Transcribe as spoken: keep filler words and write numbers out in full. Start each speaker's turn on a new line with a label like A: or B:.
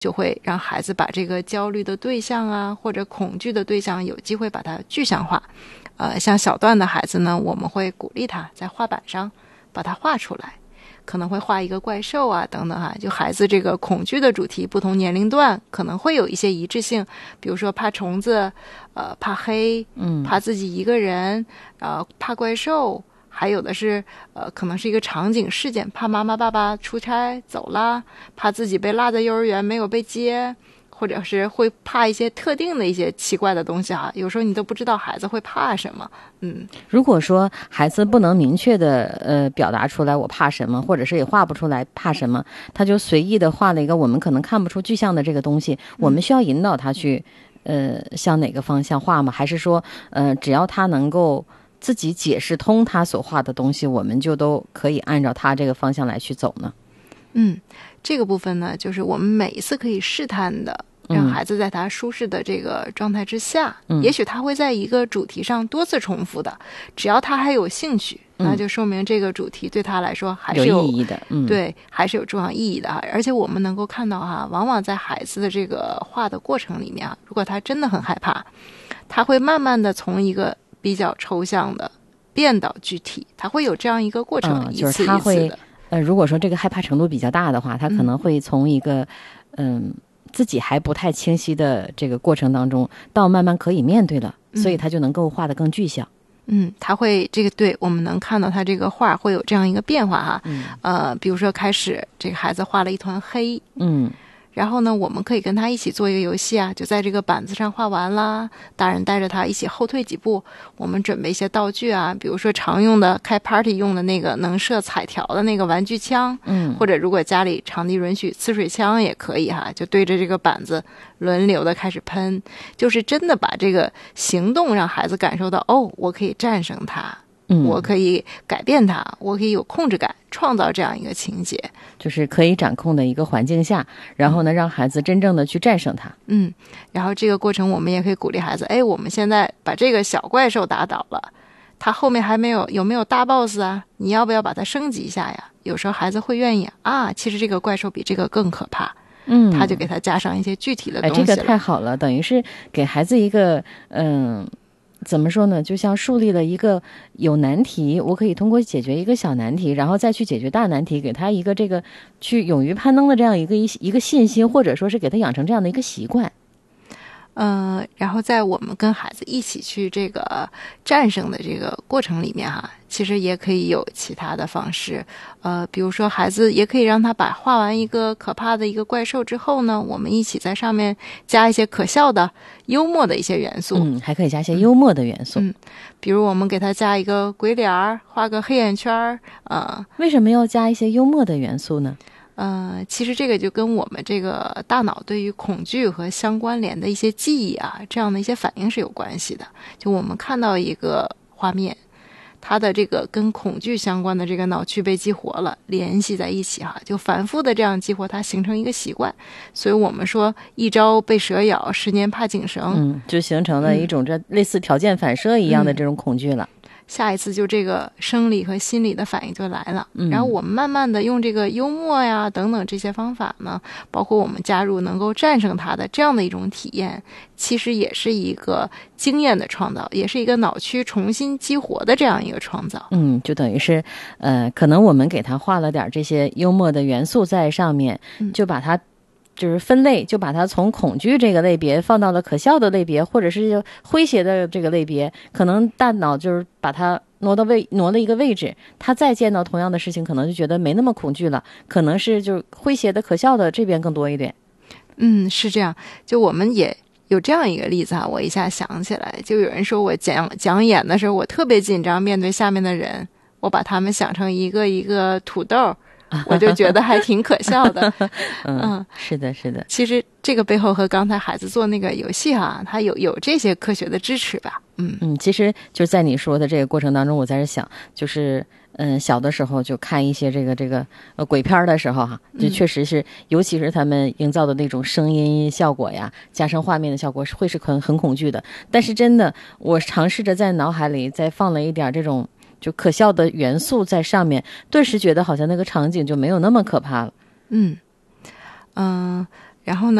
A: 就会让孩子把这个焦虑的对象啊，或者恐惧的对象有机会把它具象化。呃，像小段的孩子呢，我们会鼓励他在画板上把它画出来，可能会画一个怪兽啊等等啊，就孩子这个恐惧的主题，不同年龄段可能会有一些一致性，比如说怕虫子，呃，怕黑，
B: 嗯，
A: 怕自己一个人，呃，怕怪兽。还有的是，呃，可能是一个场景事件，怕妈妈爸爸出差走了，怕自己被落在幼儿园没有被接，或者是会怕一些特定的一些奇怪的东西哈。有时候你都不知道孩子会怕什么。嗯，
B: 如果说孩子不能明确的呃表达出来我怕什么，或者是也画不出来怕什么，他就随意的画了一个我们可能看不出具象的这个东西，我们需要引导他去呃向哪个方向画吗？还是说呃只要他能够自己解释通他所画的东西，我们就都可以按照他这个方向来去走呢？
A: 嗯，这个部分呢，就是我们每一次可以试探的，让孩子在他舒适的这个状态之下，
B: 嗯、
A: 也许他会在一个主题上多次重复的，只要他还有兴趣，
B: 嗯、
A: 那就说明这个主题对他来说还是有,
B: 有意义的，嗯，
A: 对，还是有重要意义的哈。而且我们能够看到哈，往往在孩子的这个画的过程里面啊，如果他真的很害怕，他会慢慢的从一个比较抽象的变到具体，他会有这样一个过程，
B: 嗯、
A: 一次一次的。
B: 就是他会呃，如果说这个害怕程度比较大的话，他可能会从一个嗯、呃、自己还不太清晰的这个过程当中，到慢慢可以面对了，
A: 嗯、
B: 所以他就能够画得更具象。
A: 嗯，他会这个对，我们能看到他这个画会有这样一个变化哈。
B: 嗯，
A: 呃，比如说开始这个孩子画了一团黑，
B: 嗯。
A: 然后呢，我们可以跟他一起做一个游戏啊，就在这个板子上画完啦，大人带着他一起后退几步，我们准备一些道具啊，比如说常用的开 party 用的那个能射彩条的那个玩具枪，
B: 嗯，
A: 或者如果家里场地允许，呲水枪也可以哈，就对着这个板子轮流的开始喷，就是真的把这个行动让孩子感受到，哦，我可以战胜它。
B: 嗯，
A: 我可以改变它，我可以有控制感，创造这样一个情节，
B: 就是可以掌控的一个环境下，然后呢，让孩子真正的去战胜它。
A: 嗯，然后这个过程我们也可以鼓励孩子，哎，我们现在把这个小怪兽打倒了，它后面还没有有没有大 boss 啊？你要不要把它升级一下呀？有时候孩子会愿意啊，其实这个怪兽比这个更可怕，
B: 嗯，
A: 他就给他加上一些具体的东西了。
B: 哎，这个太好了，等于是给孩子一个嗯。怎么说呢？就像树立了一个有难题，我可以通过解决一个小难题，然后再去解决大难题，给他一个这个去勇于攀登的这样一个一一个信心，或者说是给他养成这样的一个习惯。
A: 嗯，然后在我们跟孩子一起去这个战胜的这个过程里面哈、啊，其实也可以有其他的方式，呃，比如说孩子也可以让他把画完一个可怕的一个怪兽之后呢，我们一起在上面加一些可笑的、幽默的一些元素，
B: 嗯，还可以加一些幽默的元素，
A: 嗯，比如我们给他加一个鬼脸儿，画个黑眼圈儿，呃，
B: 为什么要加一些幽默的元素呢？
A: 呃，其实这个就跟我们这个大脑对于恐惧和相关联的一些记忆啊，这样的一些反应是有关系的。就我们看到一个画面，它的这个跟恐惧相关的这个脑区被激活了，联系在一起哈，就反复的这样激活，它形成一个习惯。所以我们说一朝被蛇咬，十年怕井绳，
B: 嗯，就形成了一种这类似条件反射一样的这种恐惧了。
A: 嗯，下一次就这个生理和心理的反应就来了，
B: 嗯，
A: 然后我们慢慢的用这个幽默呀等等这些方法呢，包括我们加入能够战胜它的这样的一种体验，其实也是一个经验的创造，也是一个脑区重新激活的这样一个创造。
B: 嗯，就等于是呃，可能我们给它画了点这些幽默的元素在上面，
A: 嗯，
B: 就把它就是分类，就把它从恐惧这个类别放到了可笑的类别，或者是诙谐的这个类别，可能大脑就是把它挪到位挪了一个位置，他再见到同样的事情可能就觉得没那么恐惧了，可能是就诙谐的可笑的这边更多一点。
A: 嗯，是这样，就我们也有这样一个例子啊，我一下想起来，就有人说我讲讲演的时候我特别紧张，面对下面的人，我把他们想成一个一个土豆，我就觉得还挺可笑的。
B: 嗯, 嗯，是的是的，
A: 其实这个背后和刚才孩子做那个游戏哈，它有有这些科学的支持吧。嗯
B: 嗯，其实就在你说的这个过程当中，我在这想，就是嗯，小的时候就看一些这个这个呃鬼片的时候哈，就确实是、嗯，尤其是他们营造的那种声音效果呀，加上画面的效果，是会是很很恐惧的。但是真的，我尝试着在脑海里再放了一点这种就可笑的元素在上面，顿时觉得好像那个场景就没有那么可怕了。
A: 嗯嗯、呃， 然后呢